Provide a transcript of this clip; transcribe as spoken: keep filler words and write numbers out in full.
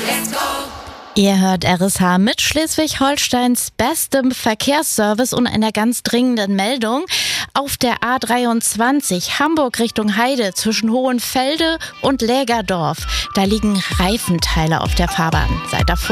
Ihr hört R S H mit Schleswig-Holsteins bestem Verkehrsservice und einer ganz dringenden Meldung. Auf der A dreiundzwanzig Hamburg Richtung Heide zwischen Hohenfelde und Lägerdorf. Da liegen Reifenteile auf der Fahrbahn. Seid davor